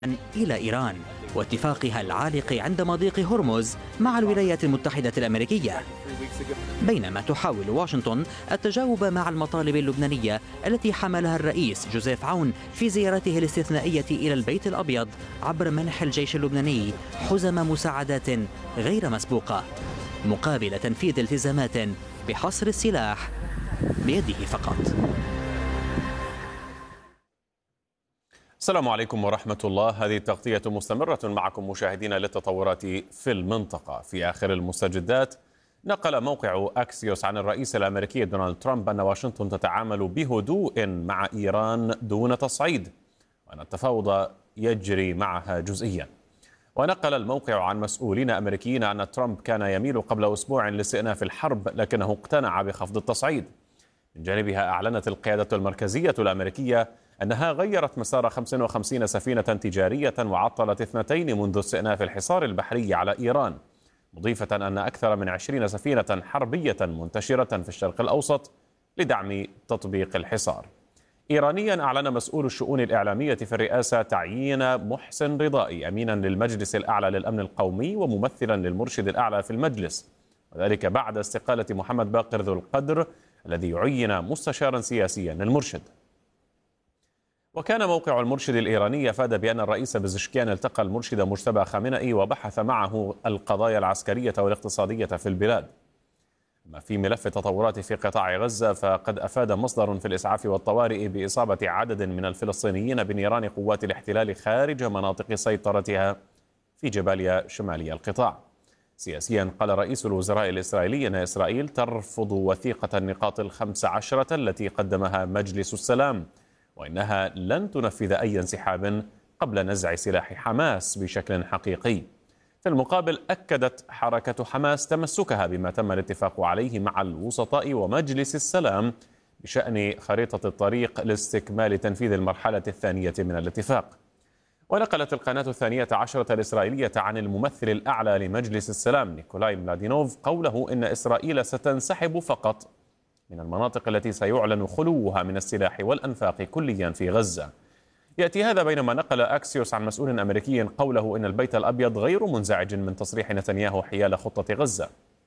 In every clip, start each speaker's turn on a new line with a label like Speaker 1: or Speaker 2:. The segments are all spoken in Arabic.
Speaker 1: إلى إيران واتفاقها العالق عند مضيق هرمز مع الولايات المتحدة الأمريكية، بينما تحاول واشنطن التجاوب مع المطالب اللبنانية التي حملها الرئيس جوزيف عون في زيارته الاستثنائية إلى البيت الأبيض عبر منح الجيش اللبناني حزم مساعدات غير مسبوقة مقابل تنفيذ التزامات بحصر السلاح بيده فقط.
Speaker 2: السلام عليكم ورحمة الله. هذه التغطية مستمرة معكم مشاهدينا للتطورات في المنطقة. في آخر المستجدات، نقل موقع أكسيوس عن الرئيس الأمريكي دونالد ترامب أن واشنطن تتعامل بهدوء مع إيران دون تصعيد، وأن التفاوض يجري معها جزئيا. ونقل الموقع عن مسؤولين أمريكيين أن ترامب كان يميل قبل أسبوع لاستئناف الحرب، لكنه اقتنع بخفض التصعيد. من جانبها، أعلنت القيادة المركزية الأمريكية أنها غيرت مسار 55 سفينة تجارية وعطلت 2 منذ استئناف الحصار البحري على إيران، مضيفة أن أكثر من 20 سفينة حربية منتشرة في الشرق الأوسط لدعم تطبيق الحصار. إيرانيا، أعلن مسؤول الشؤون الإعلامية في الرئاسة تعيين محسن رضائي أمينا للمجلس الأعلى للأمن القومي وممثلا للمرشد الأعلى في المجلس، وذلك بعد استقالة محمد باقر ذو القدر الذي عين مستشارا سياسيا للمرشد. وكان موقع المرشد الإيراني أفاد بأن الرئيس بزشكيان التقى المرشد مجتبى خامنئي وبحث معه القضايا العسكرية والاقتصادية في البلاد. أما في ملف التطورات في قطاع غزة، فقد أفاد مصدر في الإسعاف والطوارئ بإصابة عدد من الفلسطينيين بنيران قوات الاحتلال خارج مناطق سيطرتها في جباليا شمالي القطاع. سياسيا، قال رئيس الوزراء الإسرائيلي أن إسرائيل ترفض وثيقة النقاط ال15 التي قدمها مجلس السلام، وإنها لن تنفذ أي انسحاب قبل نزع سلاح حماس بشكل حقيقي. في المقابل، أكدت حركة حماس تمسكها بما تم الاتفاق عليه مع الوسطاء ومجلس السلام بشأن خريطة الطريق لاستكمال تنفيذ المرحلة الثانية من الاتفاق. ونقلت القناة 12 الإسرائيلية عن الممثل الأعلى لمجلس السلام نيكولاي ملادينوف قوله إن إسرائيل ستنسحب فقط من المناطق التي سيعلن خلوها من السلاح والأنفاق كليا في غزة. يأتي هذا بينما نقل أكسيوس عن مسؤول أمريكي قوله إن البيت الأبيض غير منزعج من تصريح نتنياهو حيال خطة غزة.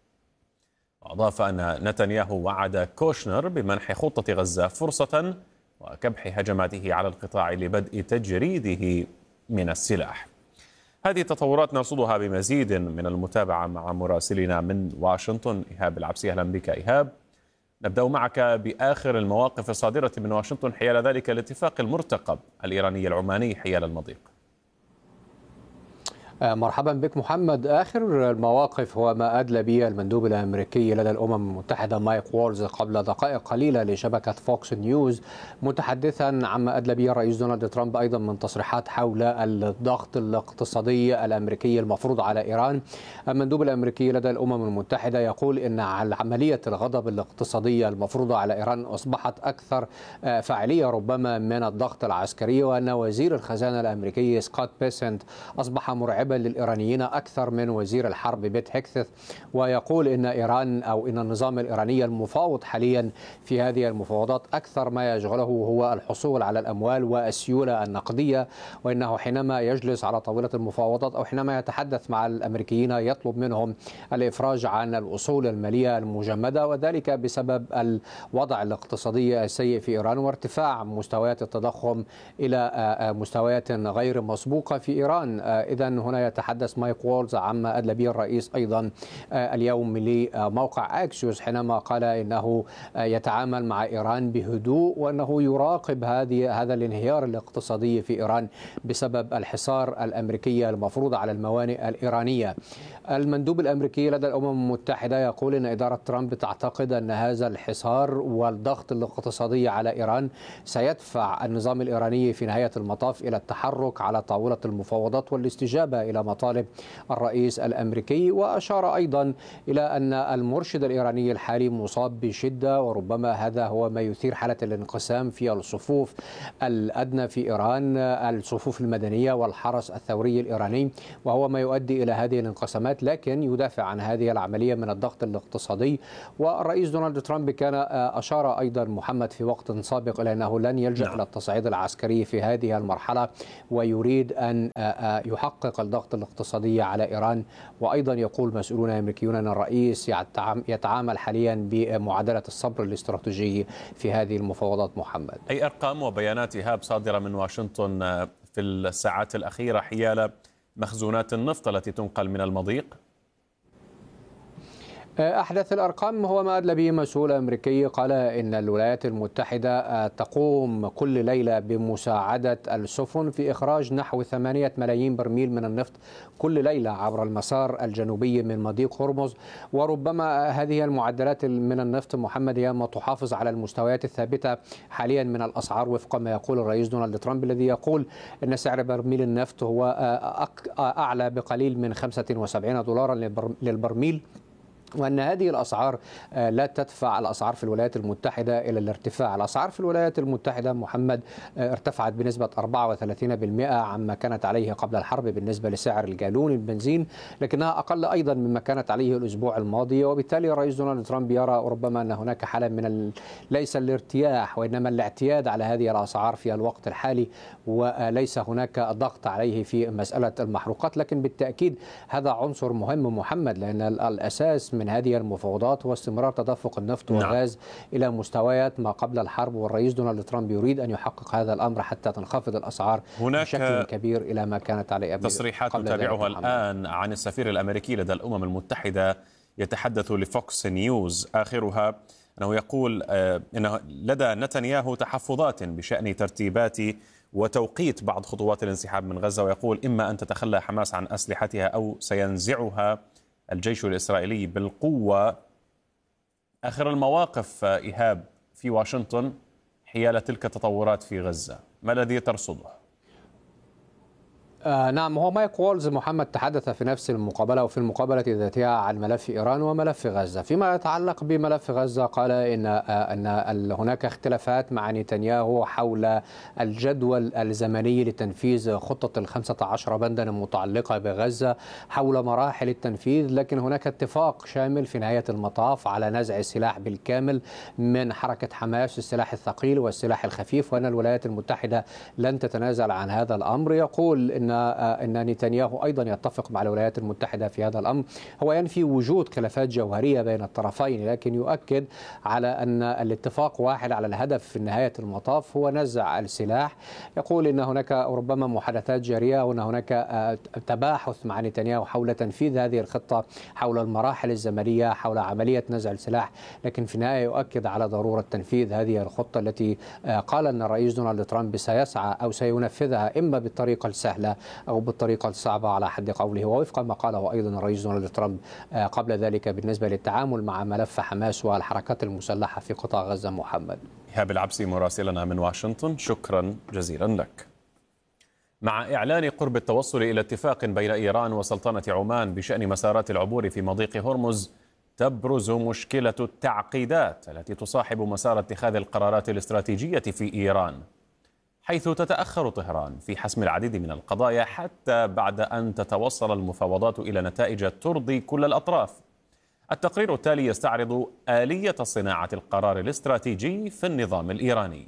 Speaker 2: وأضاف أن نتنياهو وعد كوشنر بمنح خطة غزة فرصة وكبح هجماته على القطاع لبدء تجريده من السلاح. هذه التطورات نرصدها بمزيد من المتابعة مع مراسلنا من واشنطن إيهاب العبسي. أهلا بك إيهاب. نبدأ معك بآخر المواقف الصادرة من واشنطن حيال ذلك الاتفاق المرتقب الإيراني العماني حيال المضيق.
Speaker 3: مرحبا بك محمد. آخر المواقف هو ما أدلى به المندوب الأمريكي لدى الأمم المتحدة مايك وولز قبل دقائق قليلة لشبكة فوكس نيوز، متحدثا عما أدلى به الرئيس دونالد ترامب أيضا من تصريحات حول الضغط الاقتصادي الأمريكي المفروض على إيران. المندوب الأمريكي لدى الأمم المتحدة يقول إن عملية الغضب الاقتصادية المفروضة على إيران أصبحت أكثر فاعلية ربما من الضغط العسكري، وأن وزير الخزانة الأمريكي سكوت بيسنت أصبح مرعبا للإيرانيين أكثر من وزير الحرب بيت هيكسث، ويقول إن إيران أو إن النظام الإيراني المفاوض حاليا في هذه المفاوضات أكثر ما يشغله هو الحصول على الأموال والسيولة النقدية، وإنه حينما يجلس على طاولة المفاوضات أو حينما يتحدث مع الأمريكيين يطلب منهم الإفراج عن الأصول المالية المجمدة، وذلك بسبب الوضع الاقتصادي السيء في إيران وارتفاع مستويات التضخم إلى مستويات غير مسبوقة في إيران. إذا هنا يتحدث مايك وولز عما أدلى به الرئيس أيضا اليوم لموقع أكسيوس حينما قال إنه يتعامل مع إيران بهدوء، وأنه يراقب هذا الانهيار الاقتصادي في إيران بسبب الحصار الأمريكي المفروض على الموانئ الإيرانية. المندوب الأمريكي لدى الأمم المتحدة يقول إن إدارة ترامب تعتقد أن هذا الحصار والضغط الاقتصادي على إيران سيدفع النظام الإيراني في نهاية المطاف إلى التحرك على طاولة المفاوضات والاستجابة إلى مطالب الرئيس الأمريكي. وأشار أيضا إلى أن المرشد الإيراني الحالي مصاب بشدة، وربما هذا هو ما يثير حالة الانقسام في الصفوف الأدنى في إيران، الصفوف المدنية والحرس الثوري الإيراني، وهو ما يؤدي إلى هذه الانقسامات. لكن يدافع عن هذه العملية من الضغط الاقتصادي. والرئيس دونالد ترامب كان أشار أيضا محمد في وقت سابق إلى أنه لن يلجأ إلى التصعيد العسكري في هذه المرحلة، ويريد أن يحقق الضغط الاقتصادي على إيران. وأيضا يقول مسؤولون أمريكيون أن الرئيس يتعامل حاليا بمعادلة الصبر الاستراتيجي في هذه المفاوضات. محمد،
Speaker 2: أي أرقام وبيانات إيهاب صادرة من واشنطن في الساعات الأخيرة حيال مخزونات النفط التي تنقل من المضيق؟
Speaker 3: أحدث الأرقام هو ما أدلى به مسؤول أمريكي، قال إن الولايات المتحدة تقوم كل ليلة بمساعدة السفن في إخراج نحو 8 ملايين برميل من النفط كل ليلة عبر المسار الجنوبي من مضيق هرمز. وربما هذه المعدلات من النفط محمد هي ما تحافظ على المستويات الثابتة حاليا من الأسعار، وفق ما يقول الرئيس دونالد ترامب الذي يقول أن سعر برميل النفط هو أعلى بقليل من 75 دولارا للبرميل، وأن هذه الأسعار لا تدفع الأسعار في الولايات المتحدة إلى الارتفاع. الأسعار في الولايات المتحدة محمد ارتفعت بنسبة 34% عما كانت عليه قبل الحرب بالنسبة لسعر الجالون البنزين، لكنها أقل أيضا مما كانت عليه الأسبوع الماضي. وبالتالي الرئيس دونالد ترامب يرى ربما أن هناك حالة من ليس الارتياح وإنما الاعتياد على هذه الأسعار في الوقت الحالي، وليس هناك ضغط عليه في مسألة المحروقات. لكن بالتأكيد هذا عنصر مهم محمد، لأن الأساس من هذه المفاوضات هو استمرار تدفق النفط والغاز إلى مستويات ما قبل الحرب، والرئيس دونالد ترامب يريد أن يحقق هذا الأمر حتى تنخفض الأسعار بشكل كبير إلى ما كانت عليه قبل.
Speaker 2: تصريحات نتابعها الآن عن السفير الأمريكي لدى الأمم المتحدة يتحدث لفوكس نيوز، آخرها أنه يقول أنه لدى نتنياهو تحفظات بشأن ترتيبات وتوقيت بعض خطوات الانسحاب من غزة، ويقول إما أن تتخلى حماس عن أسلحتها أو سينزعها الجيش الإسرائيلي بالقوة. آخر المواقف إيهاب في واشنطن حيال تلك التطورات في غزة، ما الذي ترصده؟
Speaker 3: نعم، هو مايك وولز محمد تحدث في نفس المقابلة وفي المقابلة ذاتها عن ملف إيران وملف غزة. فيما يتعلق بملف غزة قال إن هناك اختلافات مع نتنياهو حول الجدول الزمني لتنفيذ خطة 15 بندا المتعلقة بغزة، حول مراحل التنفيذ، لكن هناك اتفاق شامل في نهاية المطاف على نزع السلاح بالكامل من حركة حماس، السلاح الثقيل والسلاح الخفيف، وأن الولايات المتحدة لن تتنازل عن هذا الأمر. يقول إن نتنياهو أيضا يتفق مع الولايات المتحدة في هذا الأمر. هو ينفي وجود خلافات جوهرية بين الطرفين، لكن يؤكد على أن الاتفاق واحد على الهدف في نهاية المطاف هو نزع السلاح. يقول إن هناك ربما محادثات جارية وأن هناك تباحث مع نتنياهو حول تنفيذ هذه الخطة، حول المراحل الزمنية، حول عملية نزع السلاح، لكن في النهاية يؤكد على ضرورة تنفيذ هذه الخطة التي قال أن الرئيس دونالد ترامب سيسعى أو سينفذها إما بالطريقة السهلة أو بالطريقة الصعبة على حد قوله، ووفق ما قاله أيضا الرئيس دونالد ترامب قبل ذلك بالنسبة للتعامل مع ملف حماس والحركات المسلحة في قطاع غزة. محمد،
Speaker 2: إيهاب العبسي مراسلنا من واشنطن، شكرا جزيلا لك. مع إعلان قرب التوصل إلى اتفاق بين إيران وسلطنة عمان بشأن مسارات العبور في مضيق هرمز، تبرز مشكلة التعقيدات التي تصاحب مسار اتخاذ القرارات الاستراتيجية في إيران، حيث تتأخر طهران في حسم العديد من القضايا حتى بعد أن تتوصل المفاوضات إلى نتائج ترضي كل الأطراف. التقرير التالي يستعرض آلية صناعة القرار الاستراتيجي في النظام الإيراني.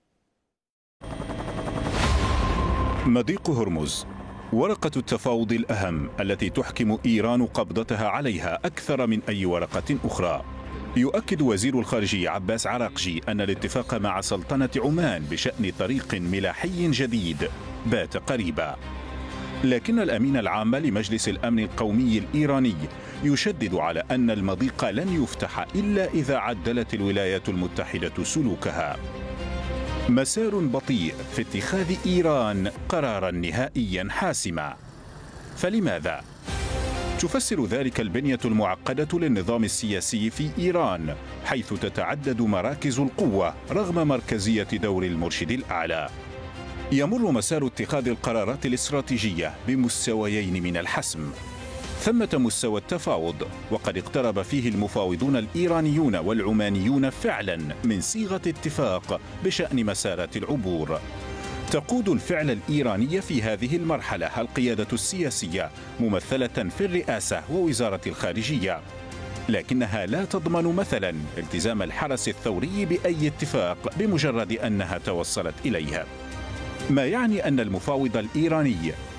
Speaker 4: مضيق هرمز، ورقة التفاوض الأهم التي تحكم إيران قبضتها عليها أكثر من أي ورقة أخرى. يؤكد وزير الخارجية عباس عراقجي أن الاتفاق مع سلطنة عمان بشأن طريق ملاحي جديد بات قريبا، لكن الأمين العام لمجلس الأمن القومي الإيراني يشدد على أن المضيق لن يفتح إلا إذا عدلت الولايات المتحدة سلوكها. مسار بطيء في اتخاذ إيران قرارا نهائيا حاسما. فلماذا؟ تفسر ذلك البنية المعقدة للنظام السياسي في إيران، حيث تتعدد مراكز القوة رغم مركزية دور المرشد الأعلى. يمر مسار اتخاذ القرارات الاستراتيجية بمستويين من الحسم. ثمة مستوى التفاوض، وقد اقترب فيه المفاوضون الإيرانيون والعمانيون فعلا من صيغة اتفاق بشأن مسارات العبور. تقود الفعل الإيراني في هذه المرحلة القيادة السياسية ممثلة في الرئاسة ووزارة الخارجية، لكنها لا تضمن مثلا التزام الحرس الثوري بأي اتفاق بمجرد أنها توصلت إليه. ما يعني أن المفاوض الإيراني